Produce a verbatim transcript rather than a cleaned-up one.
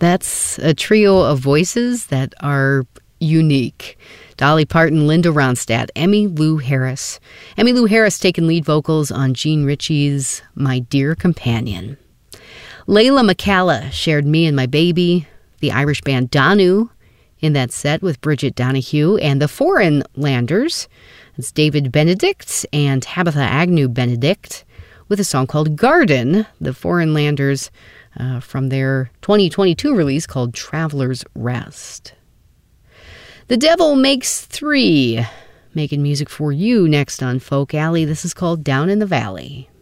That's a trio of voices that are unique. Dolly Parton, Linda Ronstadt, Emmylou Harris. Emmylou Harris taking lead vocals on Gene Ritchie's My Dear Companion. Layla McCalla shared Me and My Baby. The Irish band Danu in that set with Bridget Donahue. And the Foreign Landers. It's David Benedict and Tabitha Agnew Benedict with a song called Garden. The Foreign Landers uh, from their twenty twenty-two release called Traveler's Rest. The Devil Makes Three, making music for you next on Folk Alley. This is called Down in the Valley.